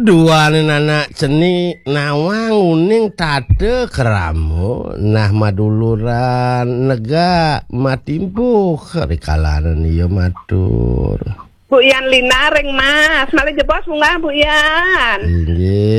Duane anak ceni nawang uning tade keramu nah maduluran nega matimbu kerikalanan iya matur Bu Yan linaring Mas, malah jebos bunga Bu Yan. Inggih